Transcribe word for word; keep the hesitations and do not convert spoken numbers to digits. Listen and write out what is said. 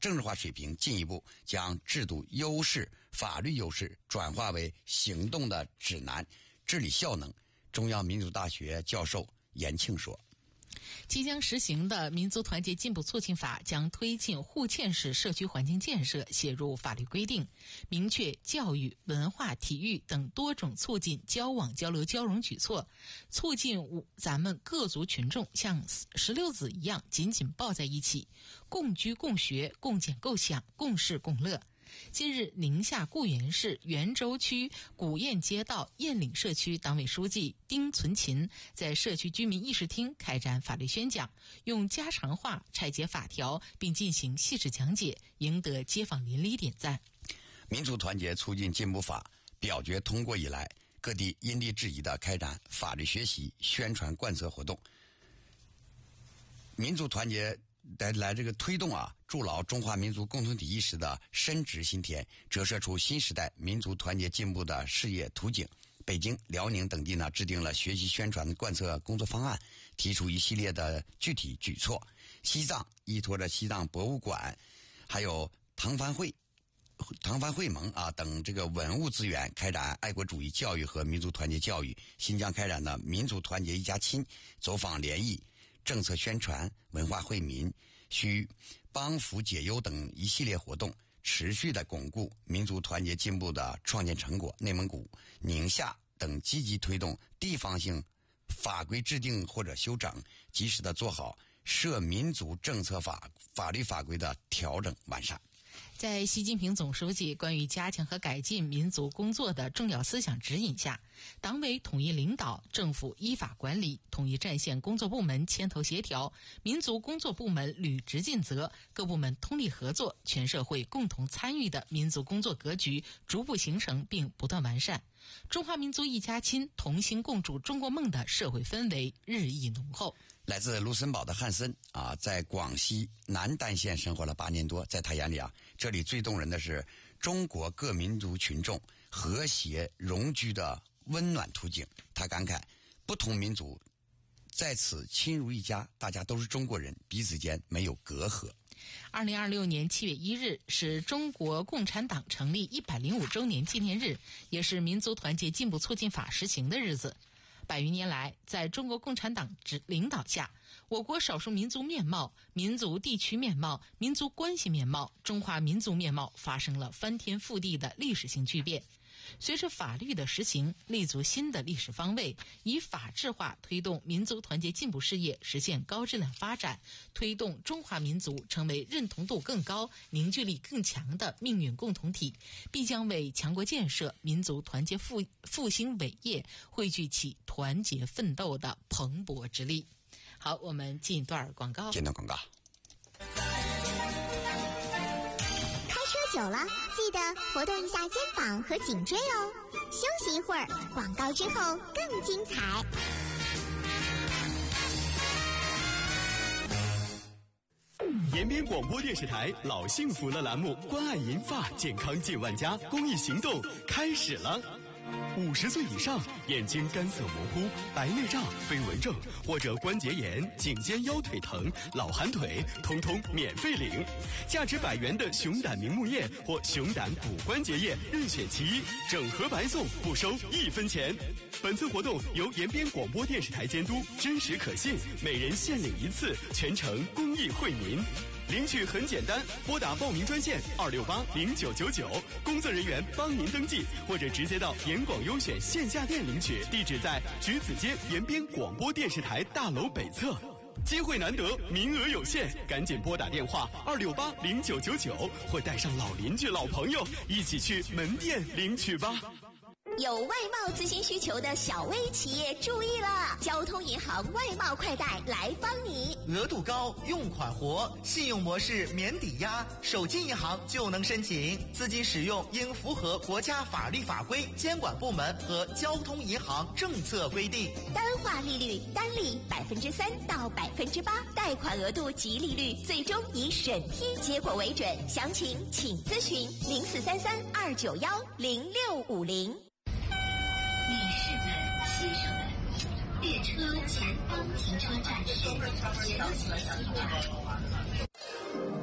政治化水平进一步将制度优势、法律优势转化为行动的指南、治理效能。中央民族大学教授严庆说， 即将实行的民族团结进步促进法将推进互嵌式社区环境建设写入法律规定，明确教育、文化、体育等多种促进交往、交流、交融举措，促进咱们各族群众像石榴籽一样紧紧抱在一起，共居共学、共建共享、共事共乐。近日，宁夏固原市元州区古堰街道堰岭社区党委书记丁存勤在社区居民议事厅开展法律宣讲，用家常话拆解法条，并进行细致讲解，赢得街坊邻里点赞。 民族团结促进进步法表决通过以来，各地因地制宜地开展法律学习、宣传贯彻活动。民族团结来来这个推动啊，筑牢中华民族共同体意识的深植心田，折射出新时代民族团结进步的事业图景。北京、辽宁等地呢，制定了学习宣传贯彻工作方案，提出一系列的具体举措。西藏依托着西藏博物馆，还有唐番会、唐番会盟啊等这个文物资源，开展爱国主义教育和民族团结教育。新疆开展的民族团结一家亲、走访联谊、政策宣传、文化惠民、需帮扶解忧等一系列活动，持续的巩固民族团结进步的创建成果。内蒙古、宁夏等积极推动地方性法规制定或者修整，及时的做好涉民族政策法法律法规的调整完善。 在习近平总书记关于加强和改进民族工作的重要思想指引下，党委统一领导，政府依法管理，统一战线工作部门牵头协调，民族工作部门履职尽责，各部门通力合作，全社会共同参与的民族工作格局逐步形成并不断完善，中华民族一家亲、同心共筑中国梦的社会氛围日益浓厚。 来自卢森堡的汉森啊，在广西南丹县生活了八年多，在他眼里啊，这里最动人的是中国各民族群众和谐融居的温暖图景。他感慨，不同民族在此亲如一家，大家都是中国人，彼此间没有隔阂。 二零二六年七月一日是中国共产党成立一百零五周年纪念日，也是民族团结进步促进法实行的日子。百余年来，在中国共产党指领导下，我国少数民族面貌、民族地区面貌、民族关系面貌、中华民族面貌发生了翻天覆地的历史性巨变。随着法律的实行，立足新的历史方位，以法治化推动民族团结进步事业实现高质量发展，推动中华民族成为认同度更高、凝聚力更强的命运共同体，必将为强国建设、民族团结复复兴伟业汇聚起团结奋斗的蓬勃之力。好，我们进一段广告。 进段广告。 久了，记得活动一下肩膀和颈椎哦。休息一会儿，广告之后更精彩。 延边广播电视台老幸福了栏目关爱银发健康近万家公益行动开始了。五十岁以上，眼睛干涩模糊、白内障、飞蚊症或者关节炎、颈肩腰腿疼、老寒腿，通通免费领。价值百元的熊胆明目液或熊胆骨关节液，任选其一，整盒白送，不收一分钱。本次活动由延边广播电视台监督，真实可信，每人限领一次，全程公益惠民。领取很简单，拨打报名专线二六八零九九九，工作人员帮您登记，或者直接到延广优选线下店领取，地址在橘子街延边广播电视台大楼北侧。机会难得，名额有限，赶紧拨打电话二六八零九九九，或带上老邻居、老朋友一起去门店领取吧。 有外贸咨询需求的小微企业注意了，交通银行外贸快贷来帮你。 额度高，用款活，信用模式免抵押，手机银行就能申请。资金使用应符合国家法律法规、监管部门和交通银行政策规定。 单化利率单利百分之三到百分之八，贷款额度及利率最终以审批结果为准。详情请咨询零四三三二九幺零六五零。 女士们、先生们，列车前方停车站是休息一站，